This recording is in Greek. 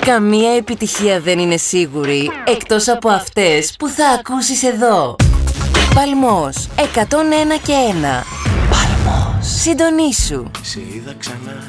Καμία επιτυχία δεν είναι σίγουρη, εκτός από αυτές που θα ακούσεις εδώ. Παλμός, 101 και 1. Παλμός. Συντονίσου. Σε είδα ξανά.